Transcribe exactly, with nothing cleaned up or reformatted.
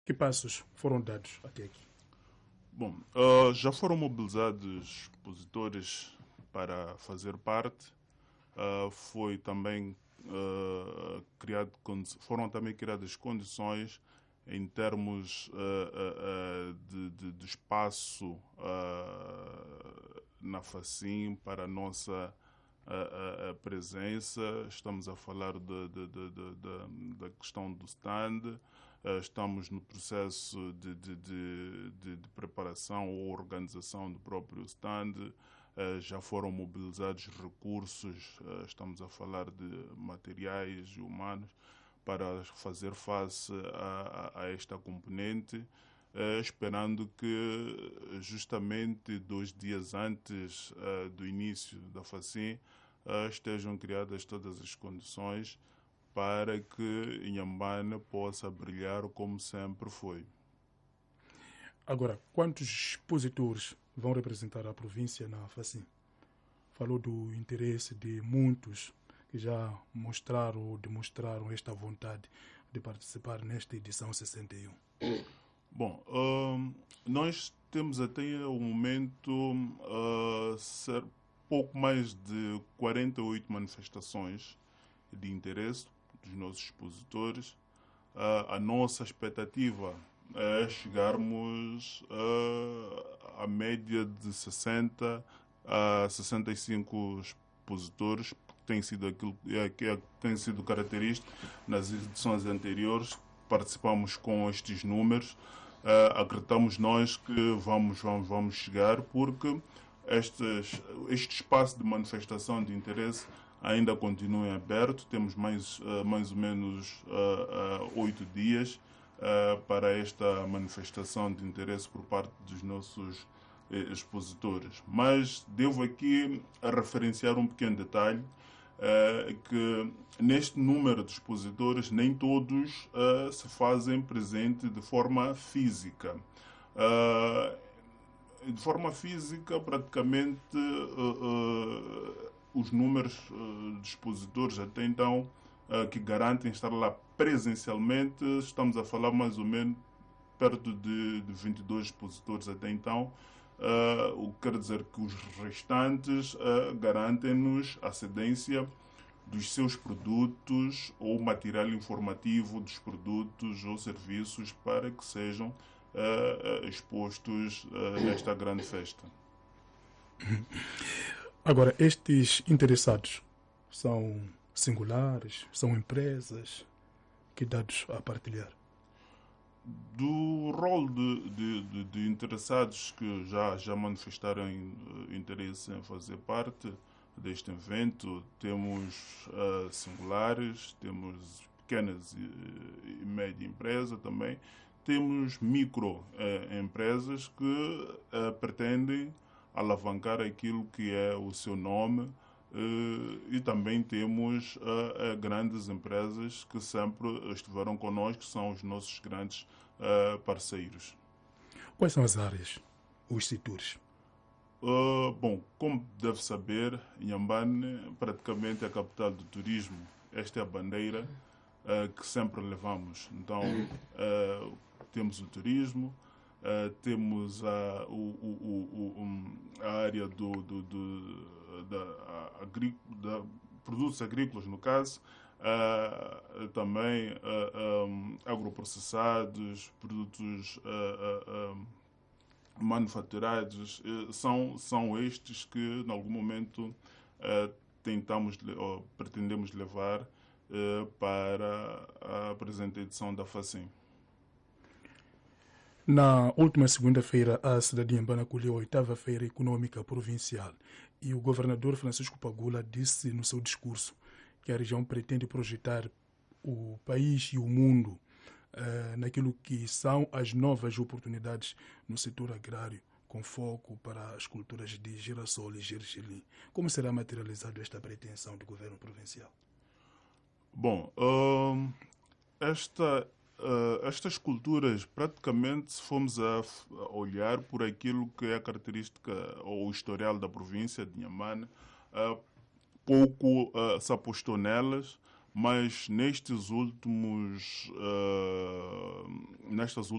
Que passos foram dados até aqui? Bom, uh, já foram mobilizados expositores para fazer parte. Uh, foi também uh, criado, foram também criadas condições em termos uh, uh, uh, de, de, de espaço uh, na FACIM para a nossa uh, uh, presença. Estamos a falar de, de, de, de, de, da questão do stand. Uh, estamos no processo de, de, de, de, de preparação ou organização do próprio stand. Uh, já foram mobilizados recursos, uh, estamos a falar de materiais humanos para fazer face a, a, a esta componente, uh, esperando que justamente dois dias antes uh, do início da FACIM uh, estejam criadas todas as condições para que Inhambane possa brilhar como sempre foi. Agora, quantos expositores vão representar a província na FACIM? Falou do interesse de muitos que já mostraram ou demonstraram esta vontade de participar nesta edição sessenta e um. Bom, uh, nós temos até o momento uh, ser pouco mais de quarenta e oito manifestações de interesse dos nossos expositores. Uh, a nossa expectativa é chegarmos uh, à média de sessenta a sessenta e cinco expositores, que tem sido aquilo que é, tem sido característico nas edições anteriores. Participamos com estes números. Uh, acreditamos nós que vamos, vamos, vamos chegar, porque estes, este espaço de manifestação de interesse ainda continua em aberto. Temos mais, uh, mais ou menos oito uh, uh, dias uh, para esta manifestação de interesse por parte dos nossos uh, expositores. Mas devo aqui referenciar um pequeno detalhe, uh, que neste número de expositores nem todos uh, se fazem presente de forma física. Uh, de forma física, praticamente uh, uh, os números uh, de expositores até então uh, que garantem estar lá presencialmente, estamos a falar mais ou menos perto de, de vinte e dois expositores até então, uh, o que quer dizer que os restantes uh, garantem-nos a cedência dos seus produtos ou material informativo dos produtos ou serviços para que sejam uh, expostos uh, nesta grande festa. Agora, estes interessados são singulares, são empresas? Que dados a partilhar? Do rol de, de, de, de interessados que já, já manifestaram interesse em fazer parte deste evento, temos uh, singulares, temos pequenas e, e médias empresas também, temos micro uh, empresas que uh, pretendem alavancar aquilo que é o seu nome, uh, e também temos uh, uh, grandes empresas que sempre estiveram connosco, que são os nossos grandes uh, parceiros. Quais são as áreas, os setores? Uh, bom, como deve saber, Inhambane praticamente é a capital do turismo. Esta é a bandeira uh, que sempre levamos. Então, uh, temos o turismo, uh, temos a, o, o, o, um, a área do, do, do, da, agrí, da produtos agrícolas, no caso, uh, também uh, um, agroprocessados, produtos uh, uh, um, manufaturados. São, são estes que, em algum momento, uh, tentamos ou pretendemos levar uh, para a presente edição da FACIM. Na última segunda-feira, a cidade de Inhambane acolheu a oitava Feira Econômica Provincial e o governador Francisco Pagula disse no seu discurso que a região pretende projetar o país e o mundo uh, naquilo que são as novas oportunidades no setor agrário, com foco para as culturas de girassol e gergelim. Como será materializado esta pretensão do governo provincial? Bom, uh, esta, uh, estas culturas, praticamente, se formos a olhar por aquilo que é a característica ou o historial da província de Inhambane, uh, pouco uh, se apostou nelas, mas nestes últimos, uh, nestas